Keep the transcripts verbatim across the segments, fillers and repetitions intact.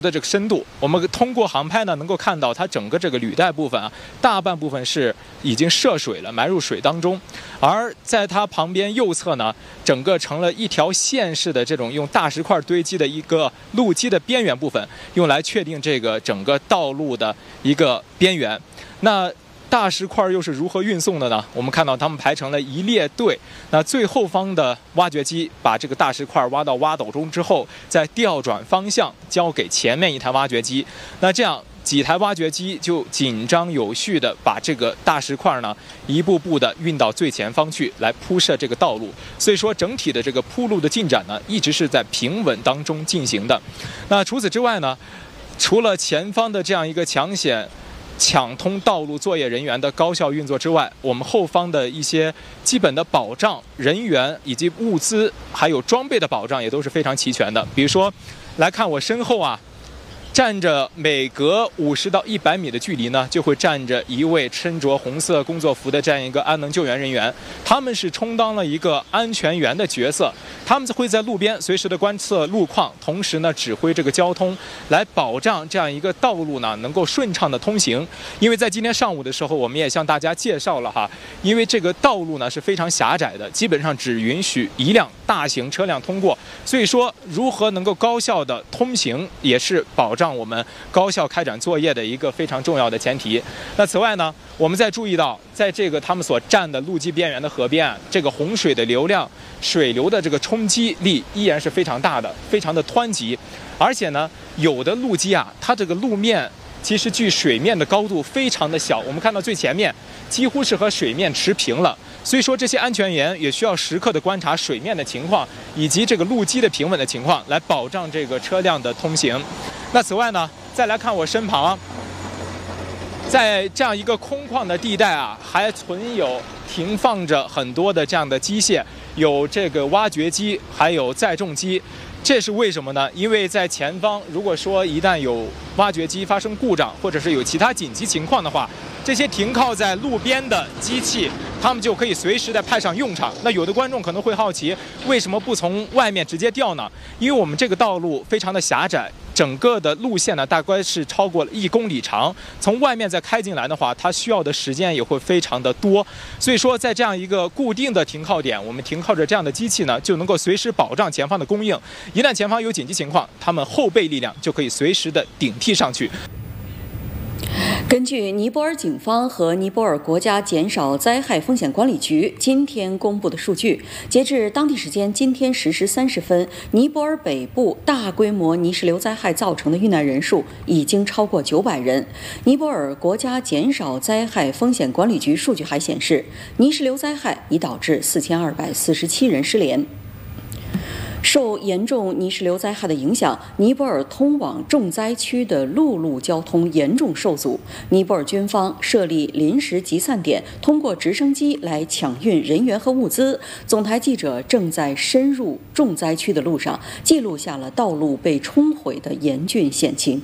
的这个深度，我们通过航拍呢，能够看到它整个这个履带部分啊，大半部分是已经涉水了，埋入水当中，而在它旁边右侧呢，整个成了一条线式的这种用大石块堆积的一个路基的边缘部分，用来确定这个整个道路的一个边缘。那大石块又是如何运送的呢？我们看到他们排成了一列队，那最后方的挖掘机把这个大石块挖到挖斗中之后，再调转方向交给前面一台挖掘机。那这样几台挖掘机就紧张有序地把这个大石块呢一步步地运到最前方去，来铺设这个道路。所以说整体的这个铺路的进展呢，一直是在平稳当中进行的。那除此之外呢，除了前方的这样一个抢险抢通道路作业人员的高效运作之外，我们后方的一些基本的保障人员以及物资还有装备的保障也都是非常齐全的。比如说来看我身后啊，站着每隔五十到一百米的距离呢，就会站着一位身着红色工作服的这样一个安能救援人员，他们是充当了一个安全员的角色，他们会在路边随时的观测路况，同时呢指挥这个交通，来保障这样一个道路呢能够顺畅的通行。因为在今天上午的时候，我们也向大家介绍了哈，因为这个道路呢是非常狭窄的，基本上只允许一辆大型车辆通过，所以说如何能够高效的通行，也是保障让我们高效开展作业的一个非常重要的前提。那此外呢，我们再注意到，在这个他们所站的路基边缘的河边，这个洪水的流量、水流的这个冲击力依然是非常大的，非常的湍急。而且呢，有的路基啊，它这个路面其实距水面的高度非常的小，我们看到最前面几乎是和水面持平了。所以说，这些安全员也需要时刻的观察水面的情况以及这个路基的平稳的情况，来保障这个车辆的通行。那此外呢，再来看我身旁，在这样一个空旷的地带啊，还存有停放着很多的这样的机械，有这个挖掘机，还有载重机。这是为什么呢？因为在前方，如果说一旦有挖掘机发生故障，或者是有其他紧急情况的话，这些停靠在路边的机器，他们就可以随时的派上用场。那有的观众可能会好奇，为什么不从外面直接调呢？因为我们这个道路非常的狭窄，整个的路线呢大概是超过了一公里长，从外面再开进来的话，它需要的时间也会非常的多。所以说，在这样一个固定的停靠点，我们停靠着这样的机器呢，就能够随时保障前方的供应。一旦前方有紧急情况，他们后备力量就可以随时的顶替上去。 根据尼泊尔警方和尼泊尔国家减少灾害风险管理局今天公布的数据，截至当地时间今天十时三十分，尼泊尔北部大规模泥石流灾害造成的遇难人数已经超过九百人。尼泊尔国家减少灾害风险管理局数据还显示，泥石流灾害已导致四千二百四十七人失联。受严重泥石流灾害的影响，尼泊尔通往重灾区的陆路交通严重受阻。尼泊尔军方设立临时集散点，通过直升机来抢运人员和物资。总台记者正在深入重灾区的路上，记录下了道路被冲毁的严峻险情。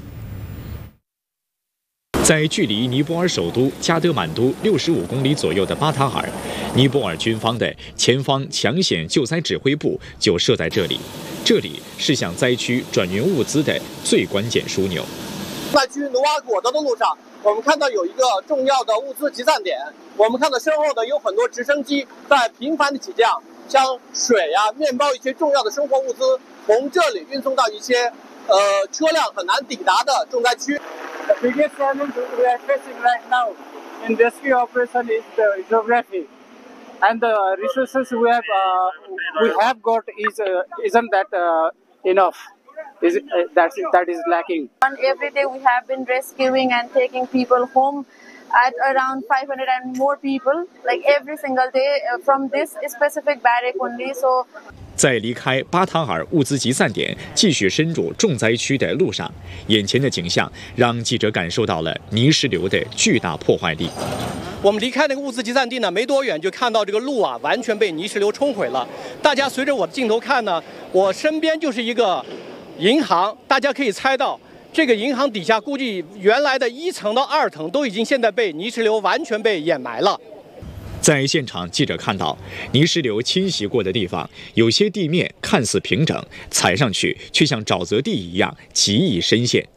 在距离尼泊尔首都加德满都六十五公里左右的巴塔尔，尼泊尔军方的前方抢险救灾指挥部就设在这里。这里是向灾区转运物资的最关键枢纽。 在去努瓦果德的路上，我们看到有一个重要的物资集散点。我们看到身后的有很多直升机在频繁的起降，将水呀、啊、面包一些重要的生活物资从这里运送到一些呃车辆很难抵达的重灾区。 The biggest challenge we are facing right now in rescue operation is the geography, and the resources we have uh, we have got is uh, isn't that uh, enough. Is uh, that is that is lacking. And every day we have been rescuing and taking people home at around five hundred and more people, like every single day uh, from this specific barrack only. So. 在离开巴塔尔物资集散点继续深入重灾区的路上，眼前的景象让记者感受到了泥石流的巨大破坏力。 我们离开那个物资集散地呢，没多远就看到这个路啊完全被泥石流冲毁了。大家随着我的镜头看呢，我身边就是一个银行，大家可以猜到这个银行底下估计原来的一层到二层都已经现在被泥石流完全被掩埋了。 在现场，记者看到泥石流侵袭过的地方，有些地面看似平整，踩上去却像沼泽地一样奇异深陷。